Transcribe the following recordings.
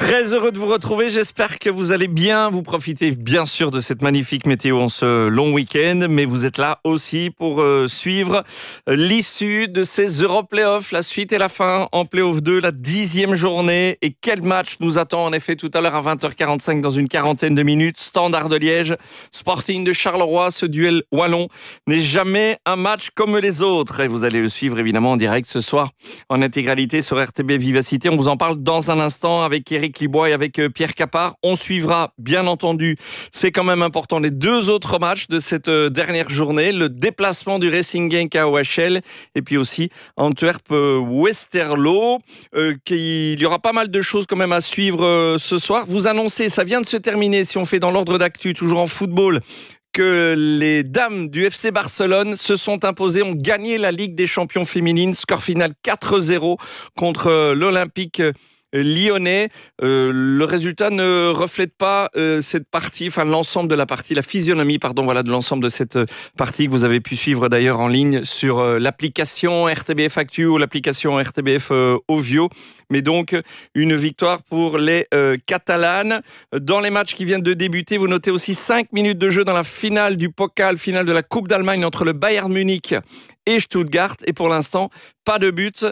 Très heureux de vous retrouver, j'espère que vous allez bien, vous profitez bien sûr de cette magnifique météo en ce long week-end, mais vous êtes là aussi pour suivre l'issue de ces Europlayoffs, la suite et la fin en Playoff 2, la 10e journée. Et quel match nous attend en effet tout à l'heure à 20h45 dans une quarantaine de minutes. Standard de Liège, Sporting de Charleroi, ce duel wallon n'est jamais un match comme les autres. Et vous allez le suivre évidemment en direct ce soir en intégralité sur RTB Vivacité. On vous en parle dans un instant avec Éric Libois et avec Pierre Capard. On suivra, bien entendu, c'est quand même important, les deux autres matchs de cette dernière journée. Le déplacement du Racing Genk à OHL et puis aussi Antwerp-Westerlo. Il y aura pas mal de choses quand même à suivre ce soir. Vous annoncez, ça vient de se terminer, si on fait dans l'ordre d'actu, toujours en football, que les dames du FC Barcelone se sont imposées, ont gagné la Ligue des champions féminines. Score final 4-0 contre l'Olympique lyonnais. Le résultat ne reflète pas cette partie, enfin l'ensemble de la partie, la physionomie, de l'ensemble de cette partie que vous avez pu suivre d'ailleurs en ligne sur l'application RTBF Actu ou l'application RTBF Ovio. Mais donc, une victoire pour les Catalanes. Dans les matchs qui viennent de débuter, vous notez aussi 5 minutes de jeu dans la finale du Pokal, finale de la Coupe d'Allemagne entre le Bayern Munich et Stuttgart. Et pour l'instant, pas de but,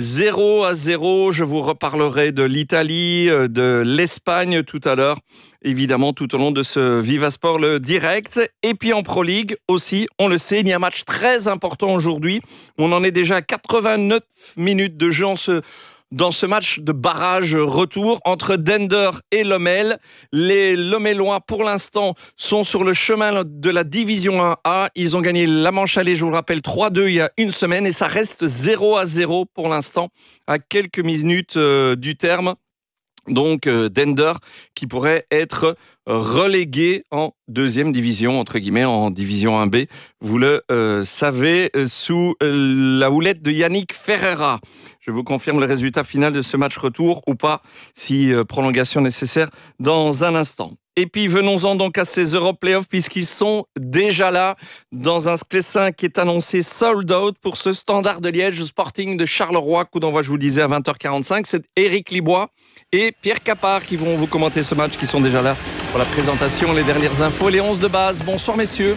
0-0. Je vous reparlerai de l'Italie, de l'Espagne tout à l'heure, évidemment tout au long de ce Vivasport le direct. Et puis en Pro League aussi, on le sait, il y a un match très important aujourd'hui. On en est déjà à 89 minutes de jeu dans ce match de barrage retour entre Dender et Lommel. Les Lommelois, pour l'instant, sont sur le chemin de la Division 1A. Ils ont gagné la manche aller, je vous le rappelle, 3-2 il y a une semaine. Et ça reste 0-0 pour l'instant, à quelques minutes du terme. Donc Dender qui pourrait être relégué en deuxième division, entre guillemets, en division 1B. Vous le savez, sous la houlette de Yannick Ferreira. Je vous confirme le résultat final de ce match retour ou pas, si prolongation nécessaire, dans un instant. Et puis venons-en donc à ces Europlayoffs puisqu'ils sont déjà là dans un Sclessin qui est annoncé sold out pour ce Standard de Liège, Sporting de Charleroi, coup d'envoi je vous le disais à 20h45. C'est Éric Libois et Pierre Capard qui vont vous commenter ce match, qui sont déjà là pour la présentation, les dernières infos, les 11 de base. Bonsoir messieurs.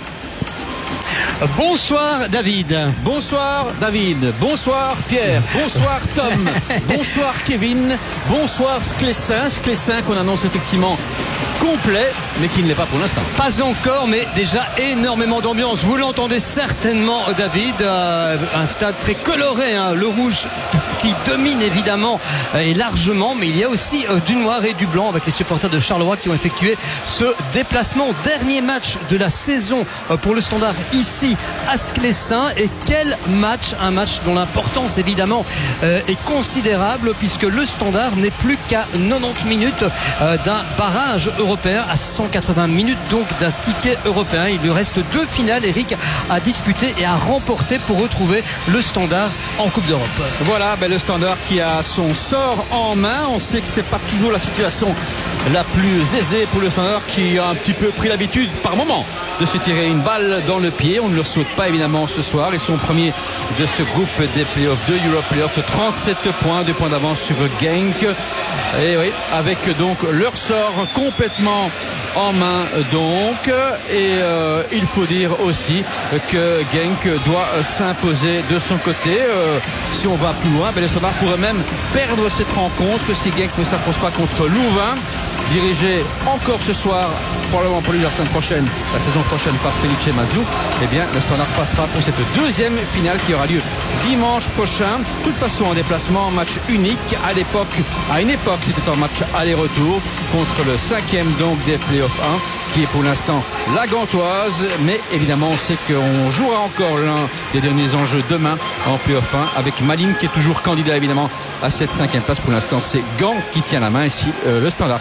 Bonsoir David. Bonsoir David. Bonsoir Pierre. Bonsoir Tom. Bonsoir Kevin. Bonsoir Sclessin. Sclessin qu'on annonce effectivement complet, mais qui ne l'est pas pour l'instant. Pas encore, mais déjà énormément d'ambiance. Vous l'entendez certainement, David. Un stade très coloré, hein. Le rouge qui domine évidemment et largement, mais il y a aussi du noir et du blanc avec les supporters de Charleroi qui ont effectué ce déplacement. Dernier match de la saison pour le Standard ici à Sclessin. Et quel match! Un match dont l'importance évidemment est considérable puisque le Standard n'est plus qu'à 90 minutes d'un barrage européen, à 180 minutes donc d'un ticket européen. Il lui reste 2 finales, Eric, à disputer et à remporter pour retrouver le Standard en Coupe d'Europe. Voilà, le Standard qui a son sort en main. On sait que c'est pas toujours la situation la plus aisée pour le Standard qui a un petit peu pris l'habitude par moment de se tirer une balle dans le pied. On ne leur souhaite pas évidemment ce soir. Ils sont premiers de ce groupe des playoffs de Europlayoffs, 37 points, 2 points d'avance sur Genk. Et oui, avec donc leur sort complètement en main donc. Et il faut dire aussi que Genk doit s'imposer de son côté. Si on va plus loin, le Standard pourrait même perdre cette rencontre si Genk ne s'impose pas contre Louvain, dirigé encore ce soir, probablement pour lui la saison prochaine par Felice Mazou. Eh bien, le Standard passera pour cette deuxième finale qui aura lieu dimanche prochain. De toute façon, en déplacement, match unique. À une époque, c'était un match aller-retour contre le 5e donc des playoffs 1, qui est pour l'instant la Gantoise. Mais évidemment, on sait qu'on jouera encore l'un des derniers enjeux demain en playoff 1 avec Malines qui est toujours candidat évidemment à cette 5e place. Pour l'instant, c'est Gand qui tient la main. Ici, le Standard passe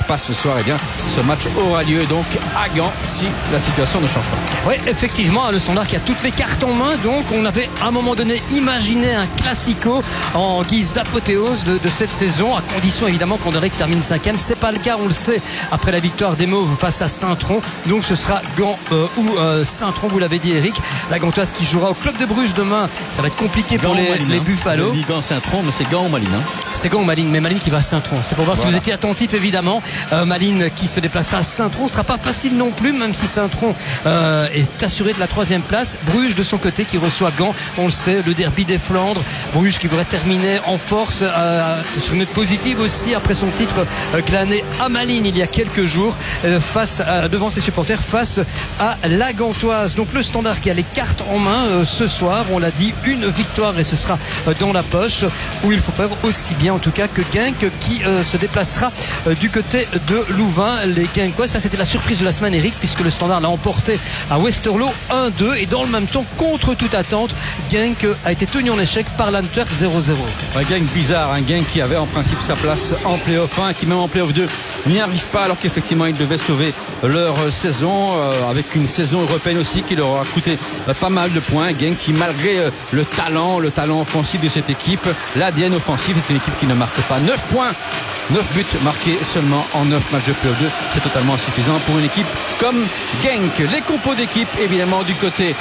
soir, eh bien, ce match aura lieu donc à Gand si la situation ne change pas. Oui, effectivement, le Standard qui a toutes les cartes en main. Donc, on avait à un moment donné imaginé un classico en guise d'apothéose de cette saison, à condition évidemment qu'Anderlecht termine 5e. C'est pas le cas, on le sait, après la victoire des Mauves face à Saint-Tron. Donc, ce sera Gand ou Saint-Tron, vous l'avez dit, Eric. La Gantoise qui jouera au Club de Bruges demain. Ça va être compliqué pour les Buffalo. Je dis Gand Saint-Tron, mais c'est Gand ou Malines. Hein. C'est Gand ou Malines, mais Malines qui va à Saint-Tron. C'est pour voir si vous étiez attentif, évidemment. Malines qui se déplacera à Saint-Tron. Ce sera pas facile non plus, même si Saint-Tron est assuré de la 3e place. Bruges de son côté qui reçoit Gand. On le sait, le derby des Flandres. Bruges qui voudrait terminer en force sur une note positive aussi après son titre glané à Malines il y a quelques jours devant ses supporters face à la Gantoise. Donc le Standard qui a les cartes en main ce soir, on l'a dit, une victoire et ce sera dans la poche, où il faut faire aussi bien en tout cas que Genk qui se déplacera du côté de Louvain. Les Genkois, ça c'était la surprise de la semaine, Eric, puisque le Standard l'a emporté à Westerlo 1-2 et dans le même temps, contre toute attente, Genk a été tenu en échec par l'Antwerp 0-0. Un Genk bizarre, un Genk qui avait en principe sa place en play-off 1, qui même en play-off 2 n'y arrive pas, alors qu'effectivement ils devaient sauver leur saison avec une saison européenne aussi qui leur a coûté pas mal de points. Genk qui, malgré le talent offensif de cette équipe, l'ADN offensif, est une équipe qui ne marque pas. 9 points, 9 buts marqués seulement en 9 matchs de play-off 2, c'est totalement insuffisant pour une équipe comme Genk. Les compos d'équipe évidemment du côté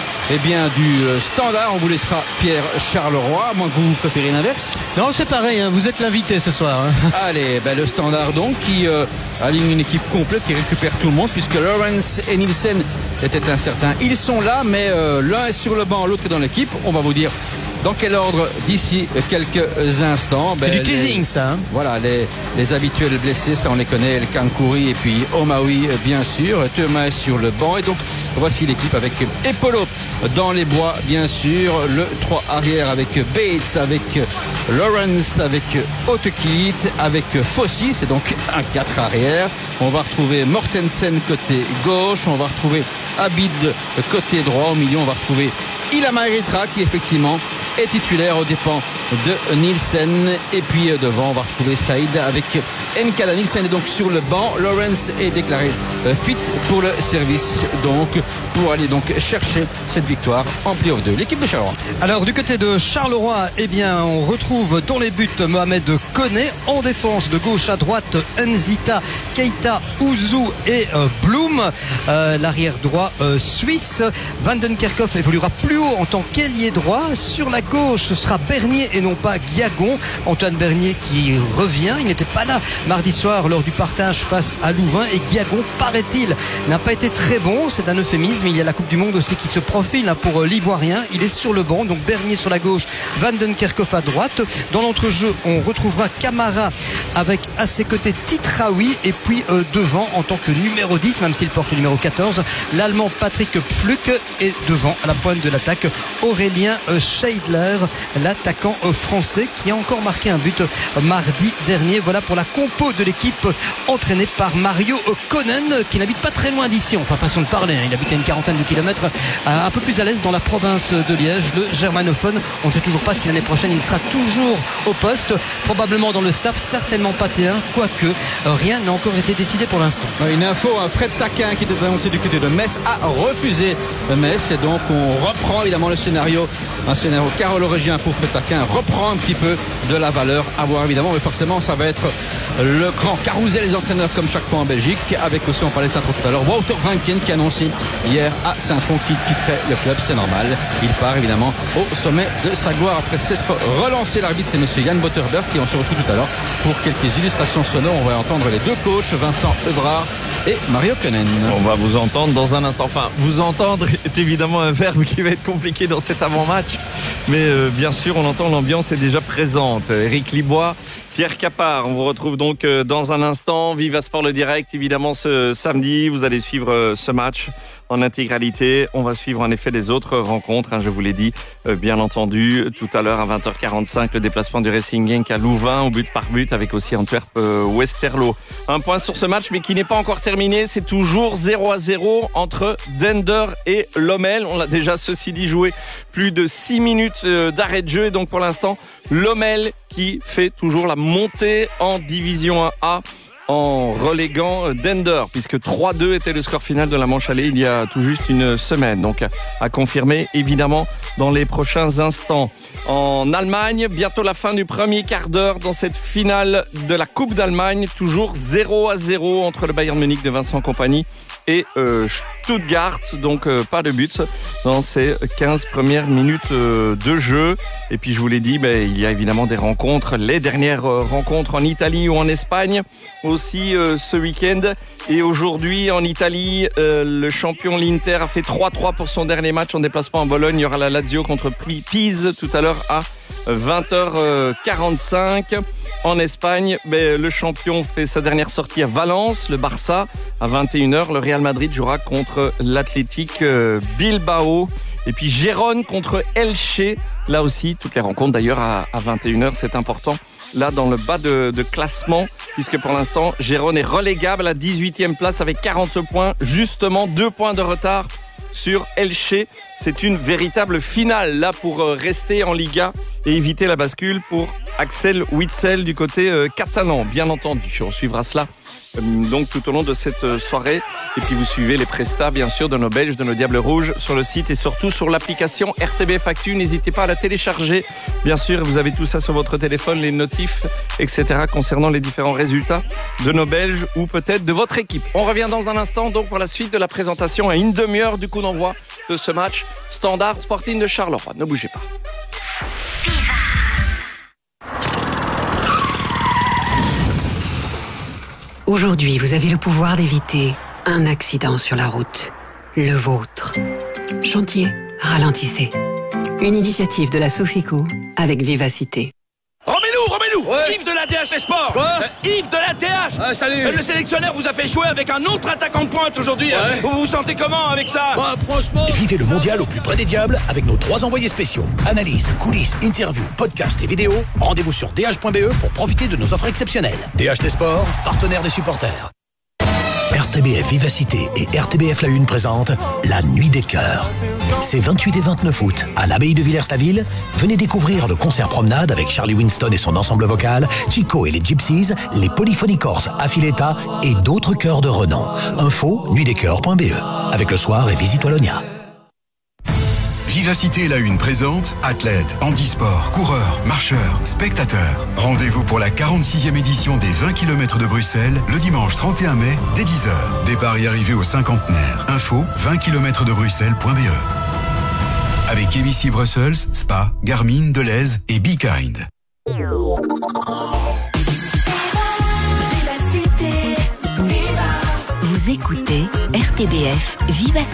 du Standard, on vous laissera Pierre Charleroi, à moins que vous préférez l'inverse. Non, c'est pareil, hein, vous êtes l'invité ce soir. Hein. Allez, le Standard donc qui aligne une équipe complète, qui récupère tout le monde, puisque Lawrence et Nielsen étaient incertains. Ils sont là, mais l'un est sur le banc, l'autre est dans l'équipe. On va vous dire dans quel ordre d'ici quelques instants. C'est du teasing ça. Hein. Voilà, les habituels blessés, ça on les connaît, El Kankouri et puis Omaoui bien sûr. Thomas est sur le banc et donc voici l'équipe avec Epolo dans les bois bien sûr. Le 3 arrière avec Bates, avec Lawrence, avec Otekit, avec Fossi, c'est donc un 4 arrière. On va retrouver Mortensen côté gauche, on va retrouver Abid côté droit. Au milieu on va retrouver Ilama Eritrea qui effectivement est titulaire aux dépens de Nielsen. Et puis devant on va retrouver Saïd avec Nkada. Nielsen est donc sur le banc. Lawrence est déclaré fit pour le service, donc pour aller donc chercher cette victoire en play-off 2. L'équipe de Charleroi. Alors du côté de Charleroi, on retrouve dans les buts Mohamed Koné, en défense de gauche à droite Nzita, Keita, Ouzou et Bloom. L'arrière droit suisse. Vandenkerkhoff évoluera plus haut en tant qu'ailier droit. Sur la gauche, ce sera Bernier et non pas Guiagon. Antoine Bernier qui revient. Il n'était pas là mardi soir lors du partage face à Louvain. Et Guiagon, paraît-il, n'a pas été très bon. C'est un euphémisme. Il y a la Coupe du Monde aussi qui se profile pour l'Ivoirien. Il est sur le banc. Donc Bernier sur la gauche, Vandenkerkhoff à droite. Dans l'entrejeu, on retrouvera Camara avec à ses côtés Titraoui. Et puis devant, en tant que numéro 10, même s'il porte le numéro 14, l'Allemand Patrick Pfluck. Et devant, à la pointe de l'attaque, Aurélien Scheidler, l'attaquant français qui a encore marqué un but mardi dernier. Voilà pour la compo de l'équipe entraînée par Mario Konen, qui n'habite pas très loin d'ici, enfin façon de parler, hein. Il habite à une quarantaine de kilomètres, un peu plus à l'est dans la province de Liège, le germanophone. On ne sait toujours pas si l'année prochaine il sera toujours au poste, probablement dans le staff, certainement pas T1, quoique rien n'a encore été décidé pour l'instant. Une info, Fred Taquin qui était annoncé du côté de Metz a refusé Metz, et donc on reprend évidemment le scénario, un scénario carologien pour Fred Taquin, reprend un petit peu de la valeur à voir évidemment, mais forcément ça va être le grand carrousel des entraîneurs comme chaque fois en Belgique, avec aussi, on parlait de Saint-Tron tout à l'heure, Wouter Vanken qui annonçait hier à Saint-Tron qu'il quitterait le club, c'est normal, il part évidemment au sommet de sa gloire après s'être relancé. L'arbitre c'est monsieur Yann Botterberg qui on se retrouve tout à l'heure pour quelques illustrations sonores. On va entendre les deux coachs, Vincent Evrard et Mario Konen. On va vous entendre dans un instant. Enfin, vous entendre est évidemment un verbe qui va être compliqué dans cet avant-match, mais bien sûr on entend, l'ambiance est déjà présente. Eric Libois, Pierre Capard, on vous retrouve donc dans un instant. Viva Sport le direct, évidemment ce samedi, vous allez suivre ce match en intégralité. On va suivre en effet les autres rencontres, je vous l'ai dit, bien entendu. Tout à l'heure à 20h45, le déplacement du Racing Genk à Louvain, au but par but, avec aussi Antwerp-Westerlo. Un point sur ce match, mais qui n'est pas encore terminé. C'est toujours 0-0 entre Dender et Lommel. On l'a déjà, ceci dit, joué plus de 6 minutes d'arrêt de jeu. Et donc pour l'instant, Lommel qui fait toujours la montée en Division 1A en reléguant Dender, puisque 3-2 était le score final de la manche aller il y a tout juste une semaine. Donc à confirmer évidemment dans les prochains instants. En Allemagne, bientôt la fin du premier quart d'heure dans cette finale de la Coupe d'Allemagne. Toujours 0-0 entre le Bayern Munich de Vincent Kompany et Stuttgart, donc pas de but dans ces 15 premières minutes de jeu. Et puis je vous l'ai dit, il y a évidemment des rencontres, les dernières rencontres en Italie ou en Espagne aussi ce week-end. Et aujourd'hui en Italie, le champion l'Inter a fait 3-3 pour son dernier match en déplacement à Bologne. Il y aura la Lazio contre Pise tout à l'heure à 20h45. En Espagne, le champion fait sa dernière sortie à Valence, le Barça, à 21h. Le Real Madrid jouera contre l'Athletic Bilbao. Et puis Gérone contre Elche, là aussi, toutes les rencontres d'ailleurs à 21h, c'est important. Là, dans le bas de classement, puisque pour l'instant, Gérone est relégable à la 18e place avec 40 points, justement 2 points de retard sur Elche. C'est une véritable finale là pour rester en Liga et éviter la bascule pour Axel Witsel du côté catalan, bien entendu. On suivra cela donc tout au long de cette soirée. Et puis vous suivez les prestats bien sûr de nos Belges, de nos Diables Rouges sur le site et surtout sur l'application RTBF Actu. N'hésitez pas à la télécharger. Bien sûr, vous avez tout ça sur votre téléphone, les notifs, etc. concernant les différents résultats de nos Belges ou peut-être de votre équipe. On revient dans un instant donc pour la suite de la présentation à une demi-heure du coup d'envoi de ce match Standard Sporting de Charleroi. Ne bougez pas. Aujourd'hui, vous avez le pouvoir d'éviter un accident sur la route. Le vôtre. Chantier, ralentissez. Une initiative de la Sofico avec vivacité. Romelu, Ouais. Yves de la DH Les Sports. Quoi Yves de la DH. Ah, salut. Le sélectionneur vous a fait jouer avec un autre attaquant de pointe aujourd'hui. Ouais. Vous vous sentez comment avec ça? Franchement... Vivez le mondial au plus près des diables avec nos 3 envoyés spéciaux. Analyse, coulisses, interviews, podcasts et vidéos. Rendez-vous sur dh.be pour profiter de nos offres exceptionnelles. DH Les Sports, partenaire des supporters. RTBF Vivacité et RTBF La Une présentent La Nuit des Cœurs. C'est 28 et 29 août à l'abbaye de Villers-la-Ville. Venez découvrir le concert promenade avec Charlie Winston et son ensemble vocal, Chico et les Gypsies, les Polyphonicorps Affiletta et d'autres chœurs de renom. Info nuitdescoeurs.be. Avec le soir et visite Wallonia. Vivacité La Une présente athlètes, handisport, coureurs, marcheurs, spectateurs. Rendez-vous pour la 46e édition des 20 km de Bruxelles le dimanche 31 mai dès 10h. Départ et arrivée au cinquantenaire. Info 20km-de-bruxelles.be. Avec ABC Brussels, Spa, Garmin, Deleuze et Be Kind. Vous écoutez RTBF Vivacité.